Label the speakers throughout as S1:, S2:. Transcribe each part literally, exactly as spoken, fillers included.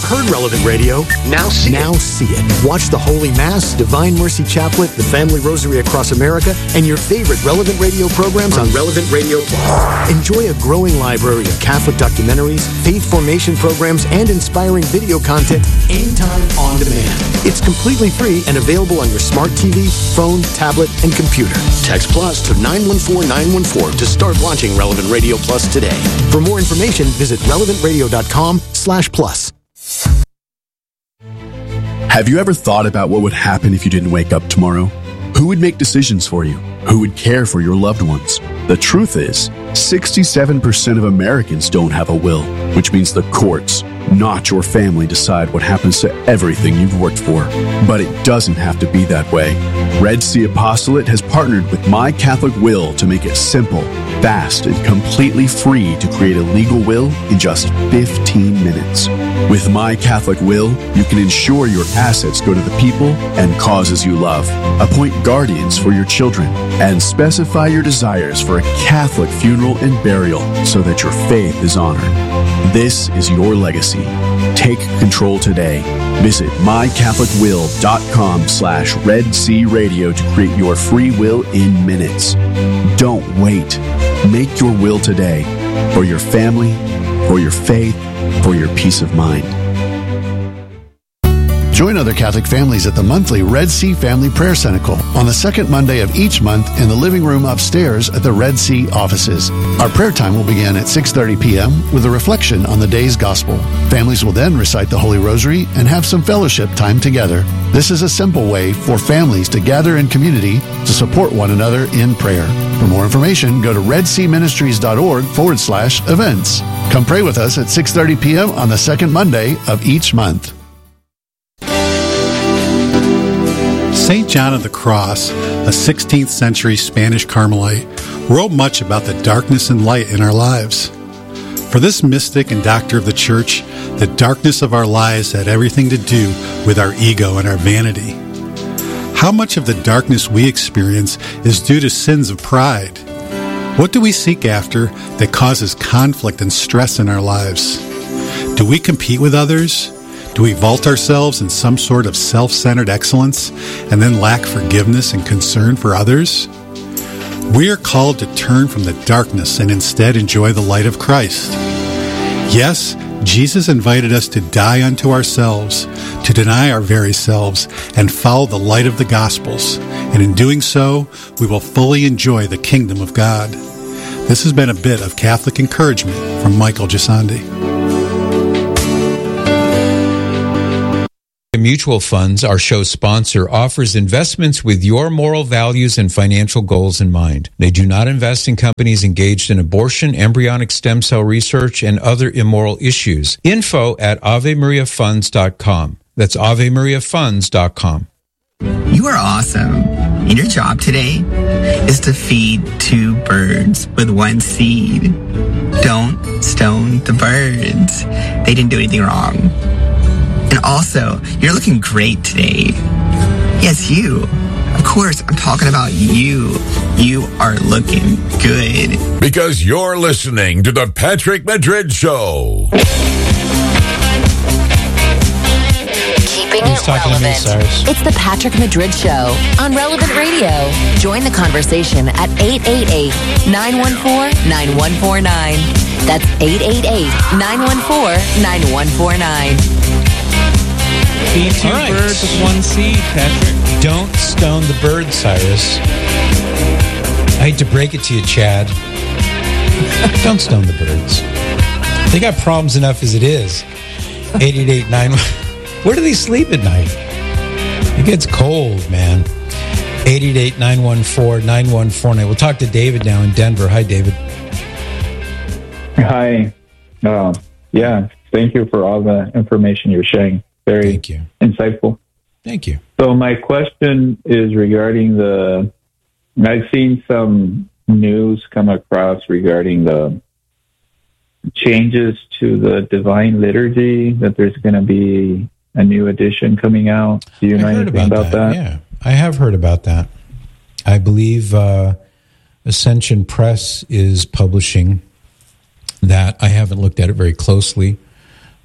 S1: heard Relevant Radio?
S2: Now see
S1: now
S2: it.
S1: see it. Watch the Holy Mass, Divine Mercy Chaplet, the Family Rosary Across America, and your favorite Relevant Radio programs on Relevant Radio Plus. Enjoy a growing library of Catholic documentaries, faith formation programs, and inspiring video content anytime on demand. It's completely free and available on your smart T V, phone, tablet, and computer. Text Plus to nine one four nine one four to start watching Relevant Radio Plus today. For more information, visit relevant radio dot com slash plus.
S3: Have you ever thought about what would happen if you didn't wake up tomorrow? Who would make decisions for you? Who would care for your loved ones? The truth is, sixty-seven percent of Americans don't have a will, which means the courts, not your family, decide what happens to everything you've worked for. But it doesn't have to be that way. Red Sea Apostolate has partnered with My Catholic Will to make it simple, fast, and completely free to create a legal will in just fifteen minutes. With My Catholic Will, you can ensure your assets go to the people and causes you love, appoint guardians for your children, and specify your desires for a Catholic funeral and burial so that your faith is honored. This is your legacy. Take control today. Visit my catholic will dot com slash Red Sea Radio to create your free will in minutes. Don't wait. Make your will today for your family, for your faith, for your peace of mind.
S4: Join other Catholic families at the monthly Red Sea Family Prayer Cenacle on the second Monday of each month in the living room upstairs at the Red Sea offices. Our prayer time will begin at six thirty p.m. with a reflection on the day's gospel. Families will then recite the Holy Rosary and have some fellowship time together. This is a simple way for families to gather in community to support one another in prayer. For more information, go to redseaministries.org forward slash events. Come pray with us at six thirty p.m. on the second Monday of each month.
S5: Saint John of the Cross, a sixteenth century Spanish Carmelite, wrote much about the darkness and light in our lives. For this mystic and doctor of the Church, the darkness of our lives had everything to do with our ego and our vanity. How much of the darkness we experience is due to sins of pride? What do we seek after that causes conflict and stress in our lives? Do we compete with others? Do we vault ourselves in some sort of self-centered excellence and then lack forgiveness and concern for others? We are called to turn from the darkness and instead enjoy the light of Christ. Yes, Jesus invited us to die unto ourselves, to deny our very selves, and follow the light of the Gospels. And in doing so, we will fully enjoy the kingdom of God. This has been a bit of Catholic encouragement from Michael Gisandi.
S6: Mutual Funds, our show sponsor, offers investments with your moral values and financial goals in mind. They do not invest in companies engaged in abortion, embryonic stem cell research, and other immoral issues. Info at ave maria funds dot com. That's ave maria funds dot com.
S7: You are awesome. And your job today is to feed two birds with one seed. Don't stone the birds. They didn't do anything wrong. And also, you're looking great today. Yes, you. Of course, I'm talking about you. You are looking good.
S8: Because you're listening to the Patrick Madrid Show.
S9: Keeping it relevant. It's the Patrick Madrid Show on Relevant Radio. Join the conversation at eight eight eight, nine one four, nine one four nine. That's eight eight eight, nine one four, nine one four nine.
S10: Feed two right. birds with one seed, Patrick.
S6: Don't stone the bird, Cyrus. I hate to break it to you, Chad. Don't stone the birds. They got problems enough as it is. eight eight eight nine Where do they sleep at night? It gets cold, man. eight eight eight, nine one four, nine one four nine. We'll talk to David now in Denver. Hi, David.
S11: Hi. Uh, yeah, thank you for all the information you're sharing. Very
S6: Thank you.
S11: insightful.
S6: Thank you.
S11: So my question is regarding the, I've seen some news come across regarding the changes to the Divine Liturgy, that there's going to be a new edition coming out. Do you know anything about, about that?
S6: that? Yeah, I have heard about that. I believe uh, Ascension Press is publishing that. I haven't looked at it very closely,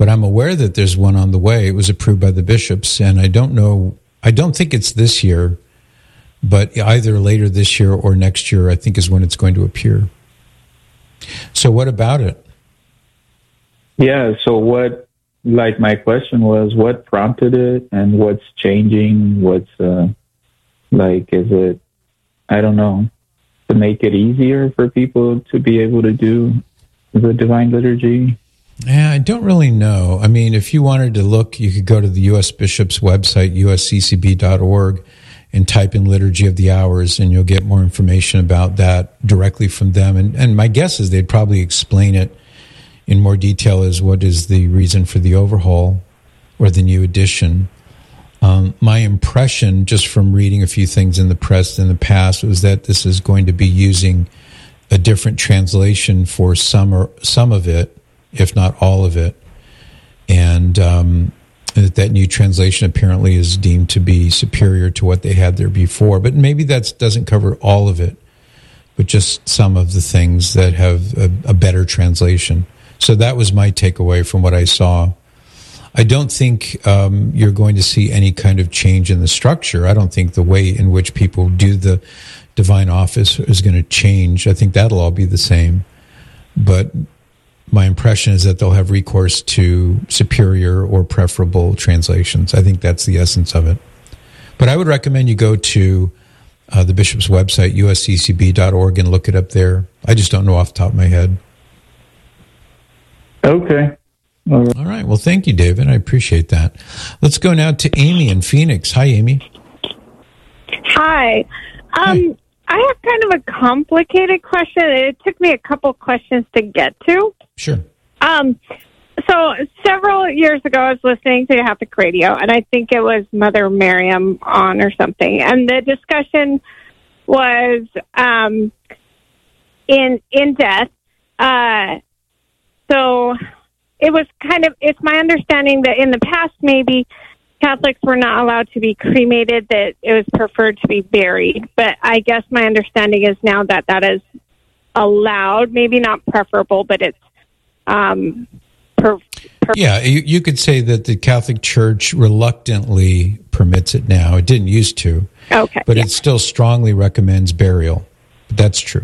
S6: but I'm aware that there's one on the way. It was approved by the bishops, and I don't know, I don't think it's this year, but either later this year or next year, I think is when it's going to appear. So what about it?
S11: Yeah, so what, like my question was, what prompted it and what's changing? What's, uh, like, is it, I don't know, to make it easier for people to be able to do the Divine Liturgy?
S6: Yeah, I don't really know. I mean, if you wanted to look, you could go to the U S Bishop's website, U S C C B dot org, and type in Liturgy of the Hours, and you'll get more information about that directly from them. And, and my guess is they'd probably explain it in more detail as what is the reason for the overhaul or the new edition. Um, my impression, just from reading a few things in the press in the past, was that this is going to be using a different translation for some or some of it, if not all of it. And um, that that new translation apparently is deemed to be superior to what they had there before. But maybe that doesn't cover all of it, but just some of the things that have a, a better translation. So that was my takeaway from what I saw. I don't think um, you're going to see any kind of change in the structure. I don't think the way in which people do the divine office is going to change. I think that'll all be the same. But my impression is that they'll have recourse to superior or preferable translations. I think that's the essence of it. But I would recommend you go to uh, the bishop's website, U S C C B dot org, and look it up there. I just don't know off the top of my head.
S11: Okay.
S6: All right. All right. Well, thank you, David. I appreciate that. Let's go now to Amy in Phoenix. Hi, Amy.
S2: Hi. Um, Hi. I have kind of a complicated question. It took me a couple questions to get to.
S6: Sure.
S2: Um, so several years ago, I was listening to Catholic radio, and I think it was Mother Miriam on or something. And the discussion was um, in in death. Uh, so it was kind of, it's my understanding that in the past, maybe Catholics were not allowed to be cremated, that it was preferred to be buried. But I guess my understanding is now that that is allowed, maybe not preferable, but it's um, per, per-
S6: yeah, you, you could say that the Catholic Church reluctantly permits it now. It didn't used to.
S2: Okay.
S6: But
S2: yeah.
S6: it still strongly recommends burial. That's true.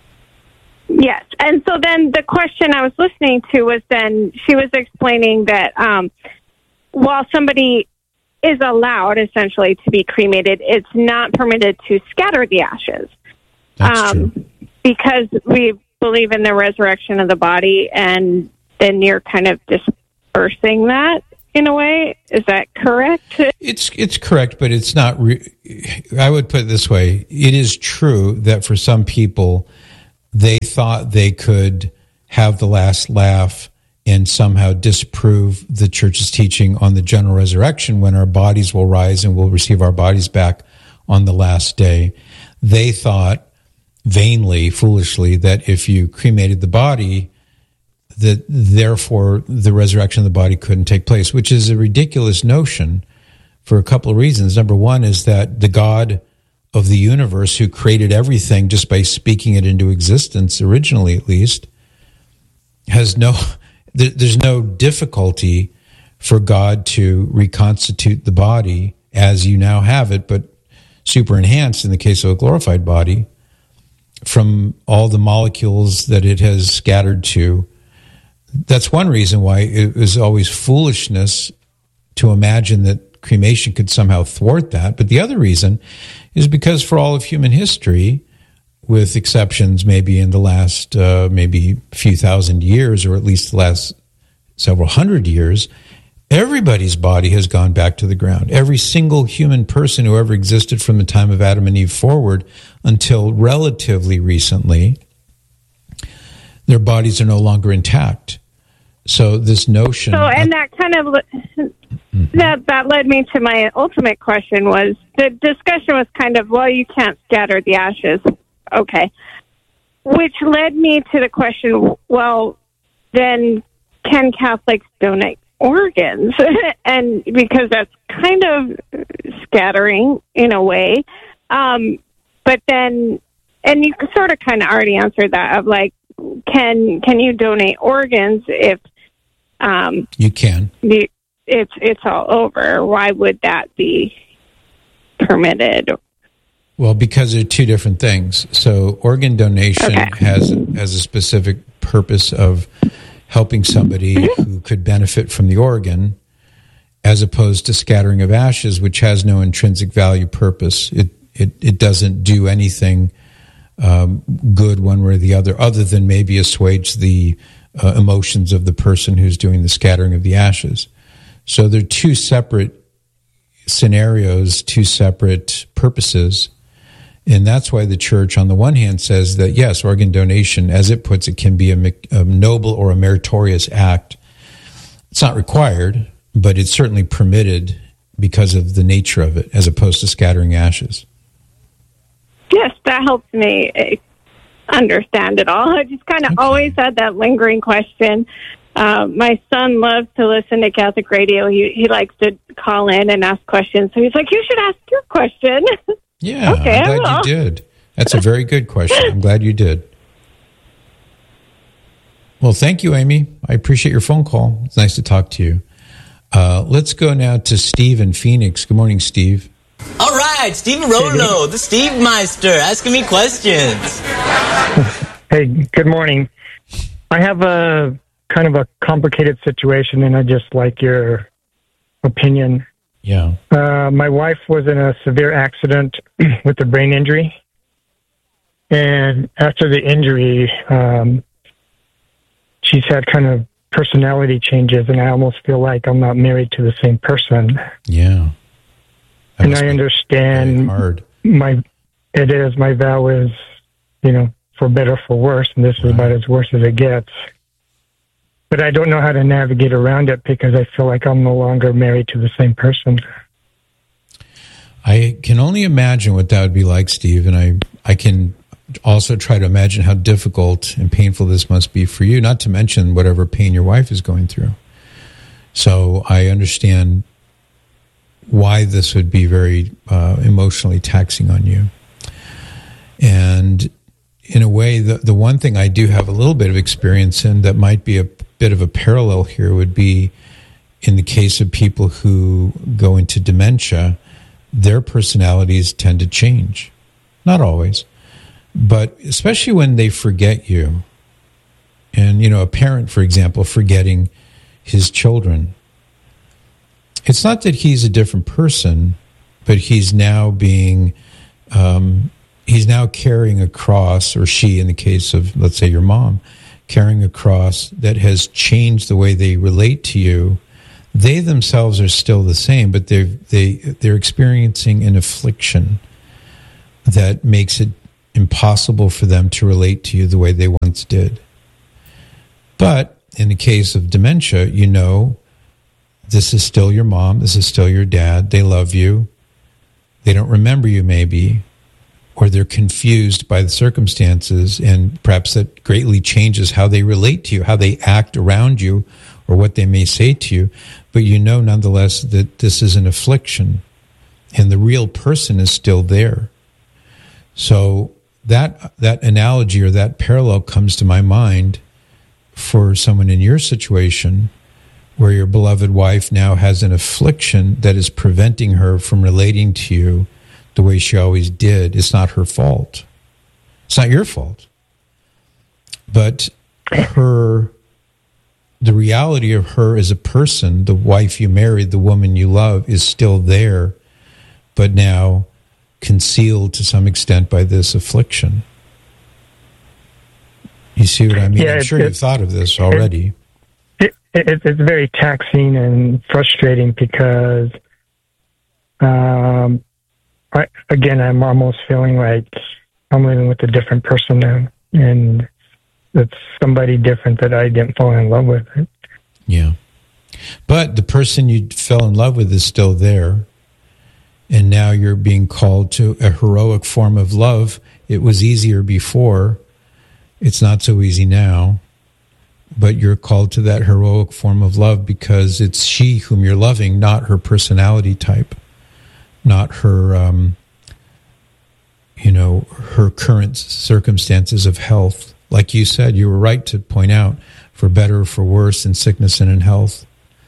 S2: Yes. And so then the question I was listening to was then she was explaining that um, while somebody is allowed essentially to be cremated, it's not permitted to scatter the ashes.
S6: That's
S2: um,
S6: true.
S2: Because we believe in the resurrection of the body, and then you're kind of dispersing that in a way. Is that correct?
S6: It's it's correct, but it's not. Re- I would put it this way. It is true that for some people, they thought they could have the last laugh and somehow disprove the church's teaching on the general resurrection when our bodies will rise and we'll receive our bodies back on the last day. They thought vainly, foolishly, that if you cremated the body, that therefore the resurrection of the body couldn't take place, which is a ridiculous notion for a couple of reasons. Number one is that the God of the universe, who created everything just by speaking it into existence, originally at least, has no, there's no difficulty for God to reconstitute the body as you now have it, but super enhanced in the case of a glorified body, from all the molecules that it has scattered to. That's one reason why it was always foolishness to imagine that cremation could somehow thwart that. But the other reason is because for all of human history, with exceptions maybe in the last uh, maybe a few thousand years, or at least the last several hundred years, everybody's body has gone back to the ground. Every single human person who ever existed from the time of Adam and Eve forward until relatively recently, their bodies are no longer intact. So this notion...
S2: So, and that kind of... Mm-hmm. That that led me to my ultimate question was, the discussion was kind of, well, you can't scatter the ashes. Okay. Which led me to the question, well, then can Catholics donate organs? And because that's kind of scattering in a way. Um, but then, and you sort of kind of already answered that of like, can can you donate organs if um,
S6: you can.
S2: The, it's it's all over. Why would that be permitted?
S6: Well, because they're two different things. So organ donation
S2: okay.
S6: has has a specific purpose of helping somebody mm-hmm. who could benefit from the organ, as opposed to scattering of ashes, which has no intrinsic value purpose. It it, it doesn't do anything um, good one way or the other, other than maybe assuage the uh, emotions of the person who's doing the scattering of the ashes. So they're two separate scenarios, two separate purposes. And that's why the church, on the one hand, says that, yes, organ donation, as it puts it, can be a, a noble or a meritorious act. It's not required, but it's certainly permitted because of the nature of it, as opposed to scattering ashes.
S2: Yes, that helps me understand it all. I just kind of okay. always had that lingering question. Uh, my son loves to listen to Catholic radio. He he likes to call in and ask questions. So he's like, you should ask your question.
S6: Yeah,
S2: okay,
S6: I'm glad you did. That's a very good question. I'm glad you did. Well, thank you, Amy. I appreciate your phone call. It's nice to talk to you. Uh, let's go now to Steve in Phoenix. Good morning, Steve.
S12: All right, Stephen Rolo, the Steve Meister, asking me questions.
S13: Hey, good morning. I have a kind of a complicated situation, and I just like your opinion.
S6: Yeah.
S13: Uh, my wife was in a severe accident with a brain injury, and after the injury, um, she's had kind of personality changes, and I almost feel like I'm not married to the same person.
S6: Yeah. That
S13: and I understand
S6: hard.
S13: my it is my vow is, you know, for better or for worse, and this right. is about as worse as it gets. But I don't know how to navigate around it because I feel like I'm no longer married to the same person.
S6: I can only imagine what that would be like, Steve, and I I can also try to imagine how difficult and painful this must be for you, not to mention whatever pain your wife is going through. So I understand why this would be very uh, emotionally taxing on you. And in a way, the, the one thing I do have a little bit of experience in that might be a bit of a parallel here would be in the case of people who go into dementia, their personalities tend to change. Not always, but especially when they forget you. And, you know, a parent, for example, forgetting his children. It's not that he's a different person, but he's now being, um, he's now carrying a cross, or she, in the case of, let's say, your mom, carrying a cross that has changed the way they relate to you. They themselves are still the same, but they're, they, they're experiencing an affliction that makes it impossible for them to relate to you the way they once did. But in the case of dementia, you know, this is still your mom, this is still your dad, they love you, they don't remember you maybe, or they're confused by the circumstances, and perhaps that greatly changes how they relate to you, how they act around you, or what they may say to you. But you know nonetheless that this is an affliction, and the real person is still there. So that that analogy or that parallel comes to my mind for someone in your situation, where your beloved wife now has an affliction that is preventing her from relating to you the way she always did. It's not her fault. It's not your fault. But her, the reality of her as a person, the wife you married, the woman you love, is still there, but now concealed to some extent by this affliction. You see what I mean?
S13: Yeah,
S6: I'm sure you've thought of this already.
S13: It, it, it's very taxing and frustrating because, um, I, again, I'm almost feeling like I'm living with a different person now, and it's somebody different that I didn't fall in love with.
S6: Yeah. But the person you fell in love with is still there, and now you're being called to a heroic form of love. It was easier before. It's not so easy now. But you're called to that heroic form of love because it's she whom you're loving, not her personality type, not her, um, you know, her current circumstances of health. Like you said, you were right to point out for better or for worse, in sickness and in health.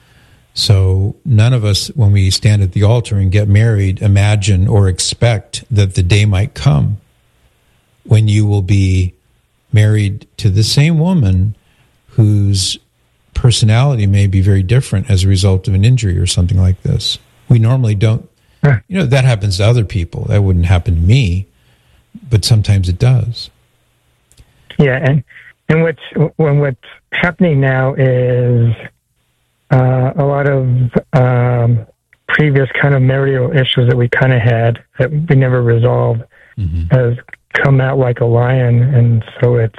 S6: So none of us, when we stand at the altar and get married, imagine or expect that the day might come when you will be married to the same woman whose personality may be very different as a result of an injury or something like this. We normally don't, you know, that happens to other people. That wouldn't happen to me, but sometimes it does.
S13: Yeah, and and what's when what's happening now is uh, a lot of um, previous kind of marital issues that we kind of had that we never resolved mm-hmm. has come out like a lion, and so it's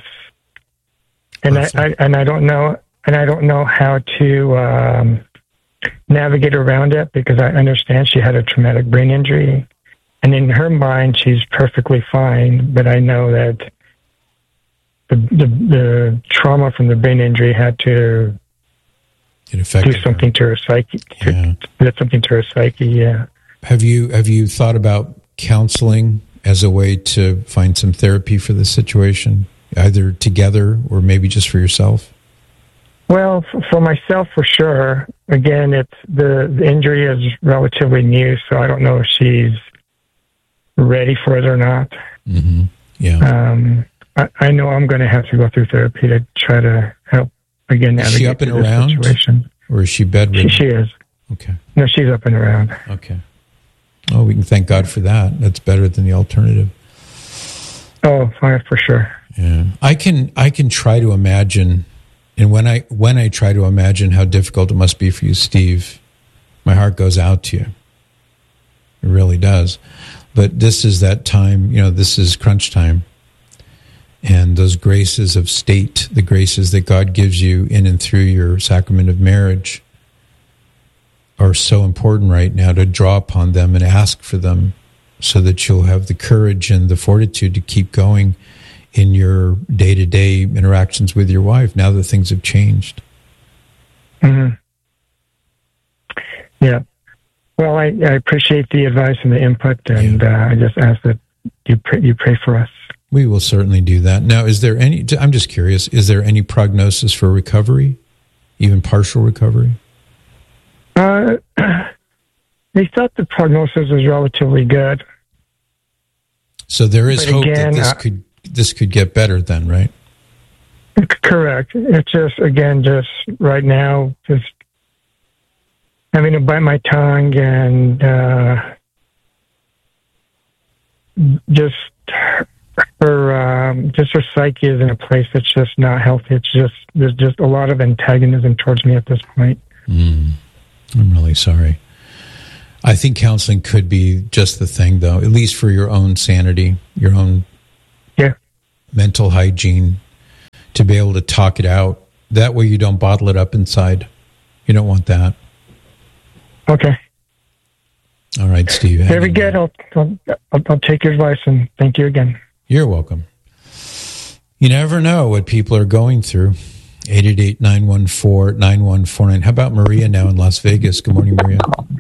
S13: and I, I and I don't know and I don't know how to um, navigate around it, because I understand she had a traumatic brain injury, and in her mind she's perfectly fine, but I know that the the, the trauma from the brain injury had to
S6: it affected
S13: do something her. to her psyche.
S6: Yeah.
S13: Did something to her psyche. Yeah.
S6: Have you have you thought about counseling as a way to find some therapy for this situation, either together or maybe just for yourself?
S13: Well, for myself, for sure. Again, it's the, the injury is relatively new, so I don't know if she's ready for it or not.
S6: Mm-hmm. Yeah.
S13: Um, I, I know I'm going to have to go through therapy to try to help again navigate
S6: is she up and around,
S13: situation.
S6: Or is she bedridden?
S13: She, she is.
S6: Okay.
S13: No, she's up and around.
S6: Okay. Oh, we can thank God for that. That's better than the alternative.
S13: Oh, fine, for sure.
S6: Yeah, I can I can try to imagine, and when I when I try to imagine how difficult it must be for you, Steve, my heart goes out to you. It really does. But this is that time, you know, this is crunch time. And those graces of state, the graces that God gives you in and through your sacrament of marriage, are so important right now to draw upon them and ask for them, so that you'll have the courage and the fortitude to keep going in your day-to-day interactions with your wife now that things have changed.
S13: Mm-hmm. Yeah. Well, I, I appreciate the advice and the input, and yeah. uh, I just ask that you pray, you pray for us.
S6: We will certainly do that. Now, is there any, I'm just curious, is there any prognosis for recovery, even partial recovery?
S13: Uh, they thought the prognosis was relatively good.
S6: So there is
S13: but
S6: hope
S13: again,
S6: that this
S13: uh,
S6: could this could get better then, right?
S13: Correct. It's just, again, just right now, just having to bite my tongue and uh, just her, um, just her psyche is in a place that's just not healthy. It's just, there's just a lot of antagonism towards me at this point.
S6: Mm. I'm really sorry. I think counseling could be just the thing, though, at least for your own sanity, your own
S13: yeah.
S6: mental hygiene, to be able to talk it out. That way you don't bottle it up inside. You don't want that.
S13: Okay.
S6: All right, Steve.
S13: Very good. I'll, I'll, I'll take your advice, and thank you again.
S6: You're welcome. You never know what people are going through. eight eight eight, nine one four, nine one four nine. How about Maria now in Las Vegas? Good morning, Maria.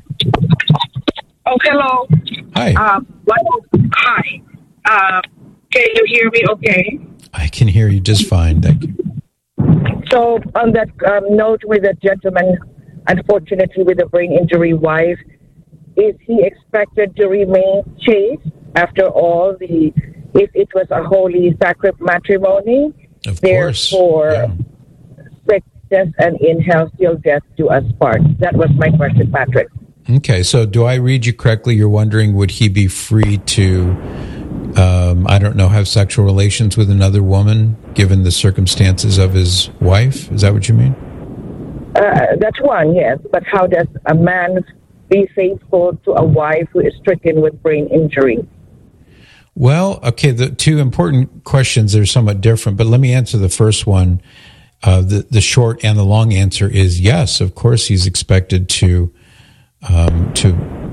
S14: Oh, hello.
S6: Hi.
S14: Uh, well, hi. Uh, can you hear me okay?
S6: I can hear you just fine. Thank you.
S14: So, on that um, note with the gentleman, unfortunately with a brain injury wife, is he expected to remain chaste after all the, if it was a holy sacred matrimony?
S6: Of
S14: Therefore,
S6: course. Yeah.
S14: sickness and in health till death do us part. That was my question, Patrick.
S6: Okay, so do I read you correctly? You're wondering, would he be free to, um, I don't know, have sexual relations with another woman, given the circumstances of his wife? Is that what you mean?
S14: Uh, that's one, yes. But how does a man be faithful to a wife who is stricken with brain injury?
S6: Well, okay, the two important questions are somewhat different, but let me answer the first one. Uh, the, the short and the long answer is yes, of course he's expected to um, to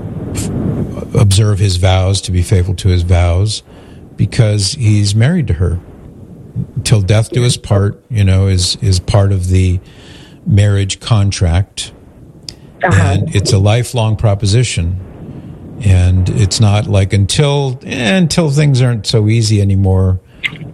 S6: f- observe his vows, to be faithful to his vows, because he's married to her. Till death do us part, you know, is, is part of the marriage contract. Uh-huh. And it's a lifelong proposition. And it's not like until eh, until things aren't so easy anymore,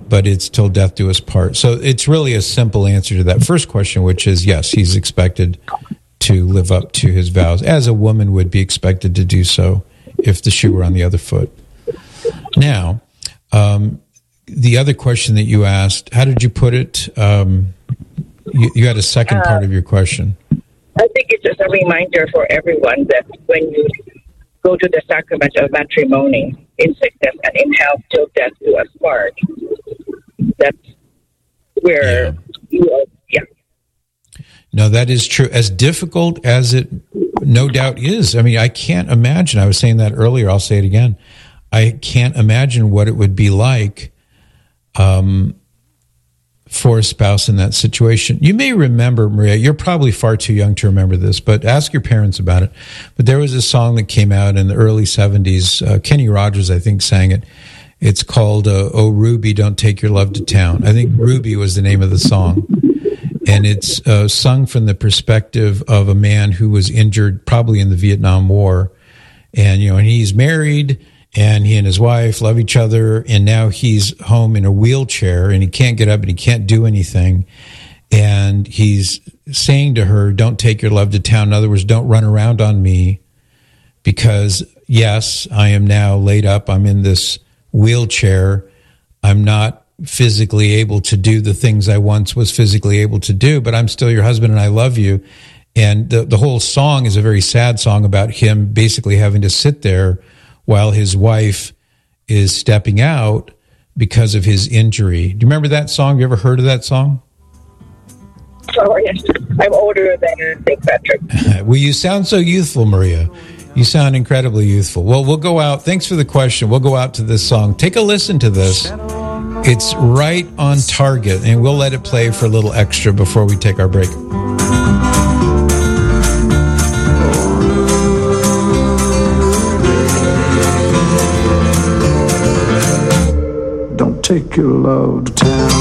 S6: but it's till death do us part. So it's really a simple answer to that first question, which is yes, he's expected to live up to his vows, as a woman would be expected to do so if the shoe were on the other foot. Now, um, the other question that you asked, how did you put it? Um, you, you had a second uh, part of your question.
S14: I think it's just a reminder for everyone that when you go to the sacrament of matrimony, in sickness and in health till death do us part, that's where yeah. you are, yeah.
S6: No, that is true. As difficult as it no doubt is. I mean, I can't imagine. I was saying that earlier. I'll say it again. I can't imagine what it would be like um, for a spouse in that situation. You may remember, Maria, you're probably far too young to remember this, but ask your parents about it. But there was a song that came out in the early seventies. Uh, Kenny Rogers, I think, sang it. It's called uh, Oh, Ruby, Don't Take Your Love to Town. I think Ruby was the name of the song. And it's uh, sung from the perspective of a man who was injured probably in the Vietnam War. And, you know, and he's married, and he and his wife love each other, and now he's home in a wheelchair, and he can't get up and he can't do anything. And he's saying to her, don't take your love to town. In other words, don't run around on me, because, yes, I am now laid up. I'm in this wheelchair. I'm not physically able to do the things I once was physically able to do, but I'm still your husband and I love you. And the, the whole song is a very sad song about him basically having to sit there while his wife is stepping out because of his injury. Do you remember that song? Have you ever heard of that song?
S14: Oh, yes. I'm older than Saint Patrick.
S6: Well, you sound so youthful, Maria. You sound incredibly youthful. Well, we'll go out. Thanks for the question. We'll go out to this song. Take a listen to this. It's right on target, and we'll let it play for a little extra before we take our break.
S15: Don't take your love to town.